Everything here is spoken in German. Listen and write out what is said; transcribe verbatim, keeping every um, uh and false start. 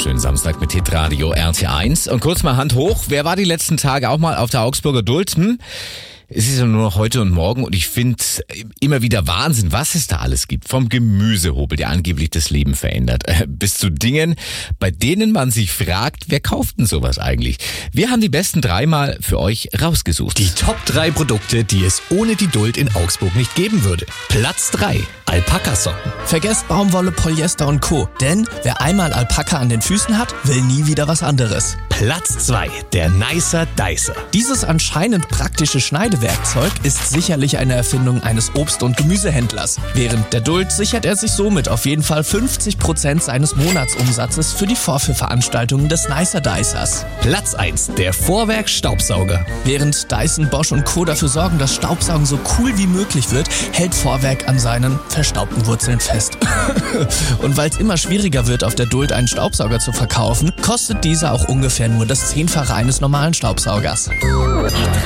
wunderschönen Samstag mit Hitradio R T eins. Und kurz mal Hand hoch, wer war die letzten Tage auch mal auf der Augsburger Duld? Hm? Es ist ja nur noch heute und morgen und ich finde immer wieder Wahnsinn, was es da alles gibt. Vom Gemüsehobel, der angeblich das Leben verändert, äh, bis zu Dingen, bei denen man sich fragt, wer kauft denn sowas eigentlich? Wir haben die besten drei mal für euch rausgesucht. Die Top drei Produkte, die es ohne die Duld in Augsburg nicht geben würde. Platz drei. Alpaka-Socken. Vergesst Baumwolle, Polyester und Co. Denn wer einmal Alpaka an den Füßen hat, will nie wieder was anderes. Platz zwei. Der Nicer Dicer. Dieses anscheinend praktische Schneidewerkzeug ist sicherlich eine Erfindung eines Obst- und Gemüsehändlers. Während der Duld sichert er sich somit auf jeden Fall fünfzig Prozent seines Monatsumsatzes für die Vorführveranstaltungen des Nicer Dicers. Platz eins. Der Vorwerk Staubsauger. Während Dyson, Bosch und Co. dafür sorgen, dass Staubsaugen so cool wie möglich wird, hält Vorwerk an seinen verstaubten Wurzeln fest. Und weil es immer schwieriger wird, auf der Duld einen Staubsauger zu verkaufen, kostet dieser auch ungefähr nur das Zehnfache eines normalen Staubsaugers.